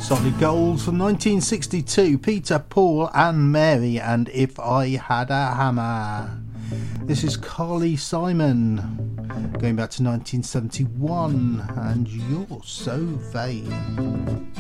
Solid Gold from 1962, Peter, Paul and Mary, and If I Had a Hammer. This is Carly Simon, going back to 1971, and You're So Vain.